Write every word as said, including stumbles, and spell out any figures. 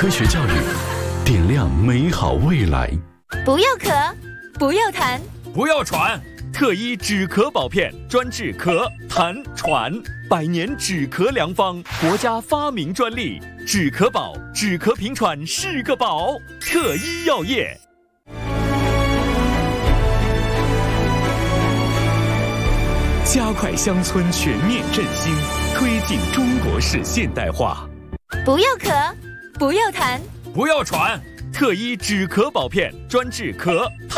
科学教育，点亮美好未来。 不要咳，不要痰， 不要喘。特医止咳宝片专治咳、痰、喘，百年止咳良方，国家发明专利。止咳宝，止咳平喘是个宝。特医药业。加快乡村全面振兴，推进中国式现代化。 不要咳，不要痰， 不要喘。特医止咳宝片专治咳。